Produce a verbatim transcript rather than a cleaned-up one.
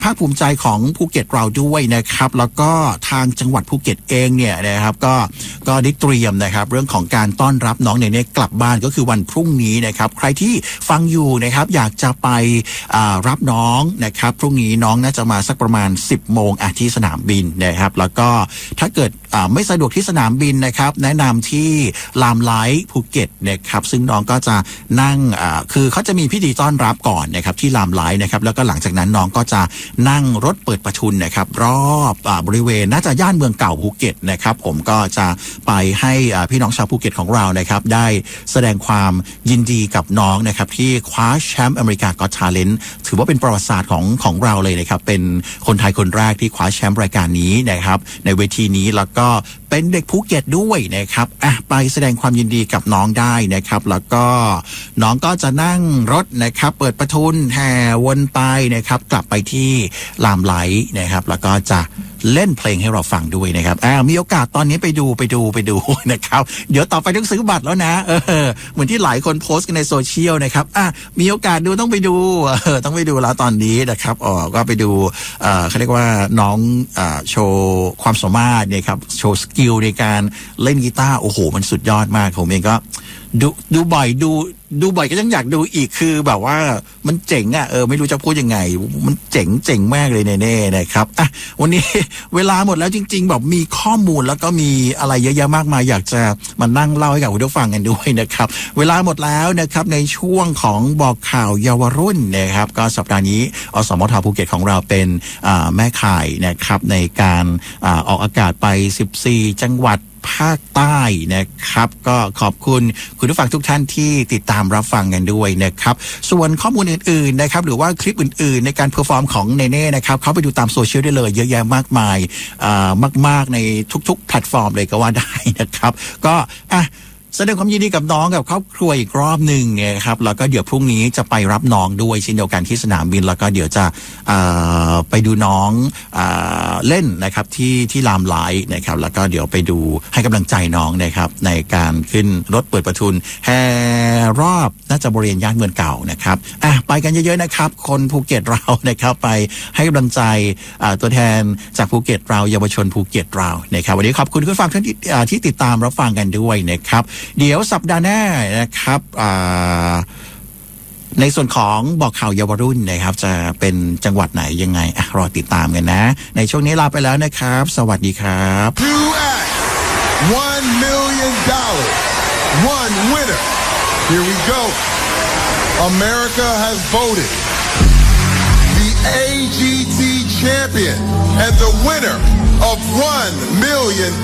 ภาคภูมิใจของภูเก็ตเราด้วยนะครับแล้วก็ทางจังหวัดภูเก็ตเองเนี่ยนะครับก็ก็ได้เตรียมนะครับเรื่องของการต้อนรับน้องเนเน่กลับบ้านก็คือวันพรุ่งนี้นะครับใครที่ฟังอยู่นะครับอยากจะไปรับน้องนะครับพรุ่งนี้น้องน่าจะมาสักประมาณสิบโมงอ่ะที่สนามบินนะครับแล้วก็ถ้าเกิดไม่สะดวกที่สนามบินนะครับแนะนำที่ลามไลท์ภูเก็ตนะครับซึ่งน้องก็จะนั่งคือเขาจะมีพิธีต้อนรับก่อนนะครับที่ลามไลท์นะครับแล้วก็หลังจากนั้นน้องก็จะนั่งรถเปิดประทุนนะครับรอบบริเวณน่าจะย่านเมืองเก่าภูเก็ตนะครับผมก็จะไปให้พี่น้องชาวภูเก็ตของเรานะครับได้แสดงความยินดีกับน้องนะครับที่คว้าแชมป์อเมริกาก็อต Talent ถือว่าเป็นประวัติศาสตร์ของของเราเลยนะครับเป็นคนไทยคนแรกที่คว้าแชมป์รายการนี้นะครับในเวทีนี้แล้วก็เป็นเด็กภูเก็ตด้วยนะครับอ่ะไปแสดงความยินดีกับน้องได้นะครับแล้วก็น้องก็จะนั่งรถนะครับเปิดประทุนแห่วนไปนะครับกลับไปที่ลามไลท์นะครับแล้วก็จะเล่นเพลงให้เราฟังด้วยนะครับอ่ามีโอกาสตอนนี้ไปดูไปดูไปดูนะครับเดี๋ยวต่อไปต้องซื้อบัตรแล้วนะเออเหมือนที่หลายคนโพสต์กันในโซเชียลนะครับอ่ะมีโอกาสดูต้องไปดูเออต้องไปดูแล้วตอนนี้นะครับอ๋อก็ไปดูเอ่อเขาเรียกว่าน้องอ่าโชว์ความสามารถเนี่ยครับโชว์สกิลในการเล่นกีตาร์โอ้โหมันสุดยอดมากผมเองก็ดูดูบ่อยดูดูบ่อยก็ยังอยากดูอีกคือแบบว่ามันเจ๋งอ่ะเออไม่รู้จะพูดยังไงมันเจ๋งเจ๋งมากเลยแน่ๆนะครับอ่ะวันนี้เวลาหมดแล้วจริงๆแบบมีข้อมูลแล้วก็มีอะไรเยอะแยะมากมายอยากจะมานั่งเล่าให้กับคุณผู้ฟังกันด้วยนะครับเวลาหมดแล้วนะครับในช่วงของบอกข่าวเยาวรุ่นนะครับก็สัปดาห์นี้อสมทภูเก็ตของเราเป็นแม่ข่ายนะครับในการออกอากาศไปสิบสี่จังหวัดภาคใต้นะครับก็ขอบคุณคุณผู้ฟังทุกท่านที่ติดตามรับฟังกันด้วยนะครับส่วนข้อมูลอื่นๆนะครับหรือว่าคลิปอื่นๆในการเพอร์ฟอร์มของเนเน่นะครับเข้าไปดูตามโซเชียลได้เลยเยอะแยะมากมายมากๆในทุกๆแพลตฟอร์มเลยก็ว่าได้นะครับก็อ่ะแสดงความยินดีกับน้องกับครอบครัวอีกรอบหนึ่งนะครับแล้วก็เดี๋ยวพรุ่งนี้จะไปรับน้องด้วยเช่นเดียวกันที่สนามบินแล้วก็เดี๋ยวจะไปดูน้องเล่นนะครับที่ที่ลามไลท์นะครับแล้วก็เดี๋ยวไปดูให้กำลังใจน้องนะครับในการขึ้นรถเปิดประทุนแห่รอบน่าจะบริเวณย่านเมืองเก่านะครับอ่ะไปกันเยอะๆนะครับคนภูเก็ตเรานะครับไปให้กำลังใจตัวแทนจากภูเก็ตเราเยาวชนภูเก็ตเรานะครับวันนี้ขอบคุณคุณผู้ฟังท่านที่ติดตามรับฟังกันด้วยนะครับเดี๋ยวสัปดาห์หน้านะครับในส่วนของบอกข่าวเยาวรุ่นนะครับจะเป็นจังหวัดไหนยังไงอ่ะรอติดตามกันนะในช่วงนี้ลาไปแล้วนะครับสวัสดีครับ one million dollars one winner here we go America has voted the เอ จี ที champion and the winner of one million